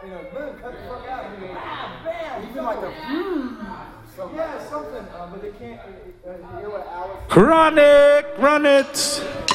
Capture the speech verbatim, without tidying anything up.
you know, boom, cut the fuck out, and you go, bam, bam, even like a, yeah, something, uh, but they can't, uh, you hear what Alex... Chronic, run it!